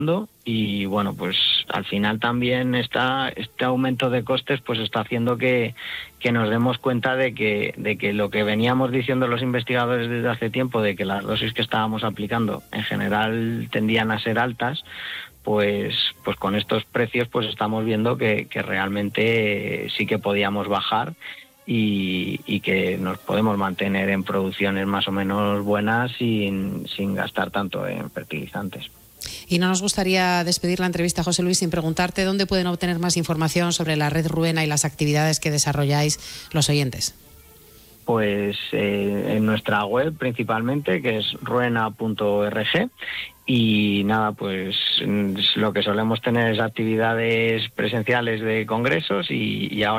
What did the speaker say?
y bueno, pues al final también este aumento de costes pues está haciendo que nos demos cuenta de que lo que veníamos diciendo los investigadores desde hace tiempo, de que las dosis que estábamos aplicando en general tendían a ser altas, pues con estos precios pues estamos viendo que realmente sí que podíamos bajar y que nos podemos mantener en producciones más o menos buenas sin gastar tanto en fertilizantes. Y no nos gustaría despedir la entrevista, José Luis, sin preguntarte dónde pueden obtener más información sobre la red Ruena y las actividades que desarrolláis los oyentes. Pues en nuestra web principalmente, que es ruena.org, y nada, pues lo que solemos tener es actividades presenciales de congresos y ahora